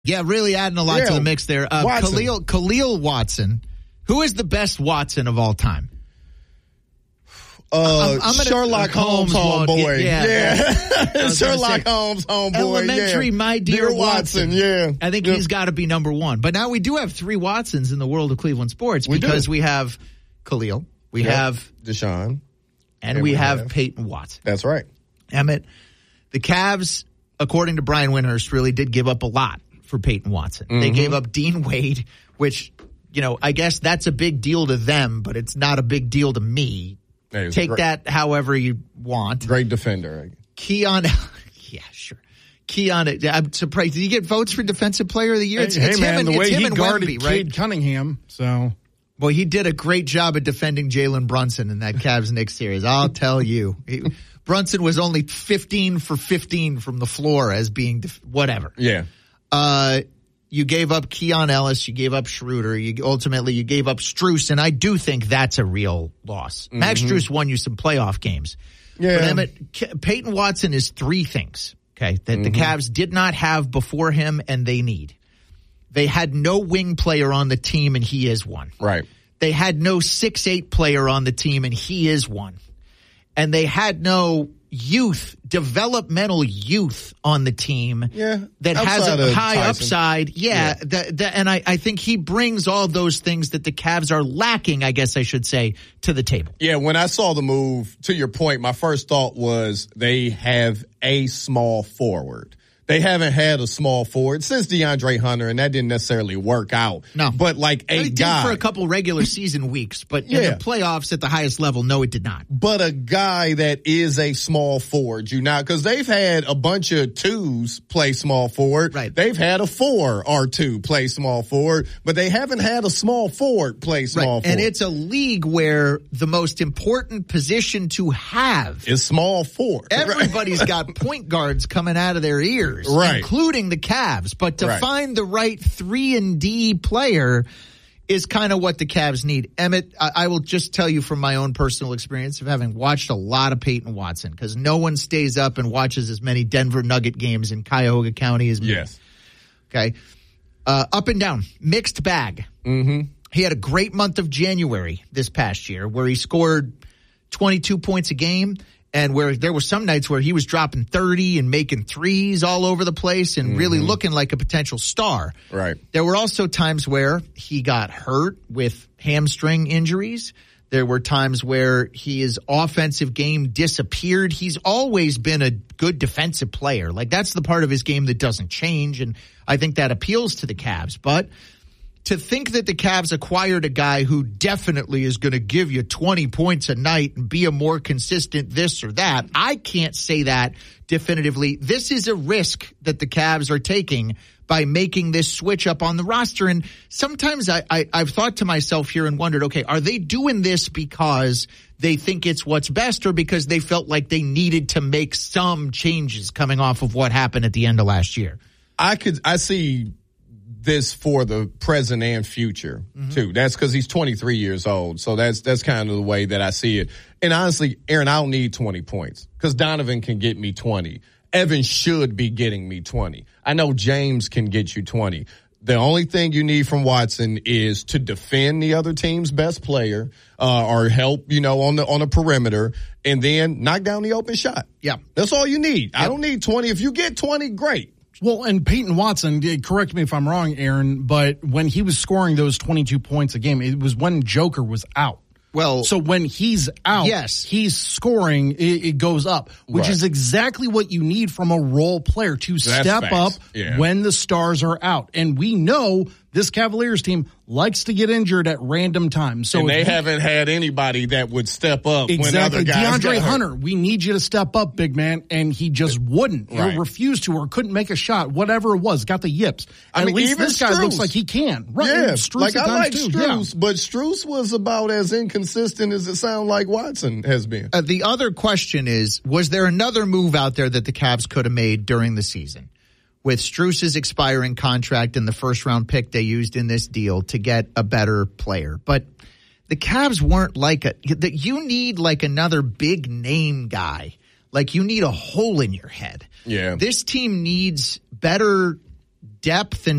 Yeah, really adding a lot to the mix there. Khalil Watson. Who is the best Watson of all time? Sherlock Holmes homeboy. Yeah. Sherlock Holmes homeboy. Elementary, my dear Watson. Yeah. I think he's got to be number one. But now we do have three Watsons in the world of Cleveland sports because we have Khalil, we have Deshaun, and we have Peyton Watson. That's right. Emmett, the Cavs, according to Brian Windhorst, really did give up a lot for Peyton Watson. They gave up Dean Wade, which, I guess that's a big deal to them, but it's not a big deal to me. Take that however you want. Great defender. Keon, yeah, sure. Keon, I'm surprised. Did he get votes for Defensive Player of the Year? It's him the way he guarded Wemby, right? Cade Cunningham. So, well, he did a great job at defending Jalen Brunson in that Cavs-Knicks series. I'll tell you. Brunson was only 15 for 15 from the floor as being whatever. Yeah. You gave up Keon Ellis. You gave up Schroeder. Ultimately, you gave up Strus, and I do think that's a real loss. Max Strus won you some playoff games. Yeah. But Emmett, Peyton Watson is three things, okay, that the Cavs did not have before him and they need. They had no wing player on the team, and he is one. Right. They had no 6'8" player on the team, and he is one. And they had no developmental youth on the team that has a high upside. And I think he brings all those things that the Cavs are lacking, I guess I should say, to the table. Yeah, when I saw the move, to your point, my first thought was they have a small forward. They haven't had a small forward since DeAndre Hunter, and that didn't necessarily work out. No. But like a guy. Did for a couple regular season weeks, but in the playoffs at the highest level, no, it did not. But a guy that is a small forward, because they've had a bunch of twos play small forward. Right. They've had a 4 or 2 play small forward, but they haven't had a small forward play small forward. And it's a league where the most important position to have is small forward. Everybody's got point guards coming out of their ears. Right. Including the Cavs. But to find the right 3-and-D player is kind of what the Cavs need. Emmett, I will just tell you from my own personal experience of having watched a lot of Peyton Watson, because no one stays up and watches as many Denver Nugget games in Cuyahoga County as me. Yes. Okay. Up and down. Mixed bag. Mm-hmm. He had a great month of January this past year where he scored 22 points a game. And where there were some nights where he was dropping 30 and making threes all over the place and really looking like a potential star. Right. There were also times where he got hurt with hamstring injuries. There were times where his offensive game disappeared. He's always been a good defensive player. Like, that's the part of his game that doesn't change, and I think that appeals to the Cavs. But to think that the Cavs acquired a guy who definitely is going to give you 20 points a night and be a more consistent this or that, I can't say that definitively. This is a risk that the Cavs are taking by making this switch up on the roster. And sometimes I've thought to myself here and wondered, okay, are they doing this because they think it's what's best or because they felt like they needed to make some changes coming off of what happened at the end of last year? I see this for the present and future too. That's because he's 23 years old. So that's kind of the way that I see it. And honestly, Aaron, I don't need 20 points because Donovan can get me 20. Evan should be getting me 20. I know James can get you 20. The only thing you need from Watson is to defend the other team's best player, or help, on the perimeter, and then knock down the open shot. Yeah. That's all you need. Yep. I don't need 20. If you get 20, great. Well, and Peyton Watson, correct me if I'm wrong, Aaron, but when he was scoring those 22 points a game, it was when Joker was out. Well, so when he's out, yes, he's scoring, it goes up, which is exactly what you need from a role player to step up when the stars are out. And we know this Cavaliers team likes to get injured at random times. So they haven't had anybody that would step up when other guys DeAndre Hunter, we need you to step up, big man. And he just wouldn't. He refused to or couldn't make a shot, whatever it was. Got the yips. At least this guy looks like he can. Right. Yeah, Strus I like Strus, but Strus was about as inconsistent as it sounds like Watson has been. The other question is, was there another move out there that the Cavs could have made during the season? With Strus's expiring contract and the first-round pick they used in this deal to get a better player. But the Cavs weren't you need like another big-name guy. Like, you need a hole in your head. Yeah. This team needs better depth and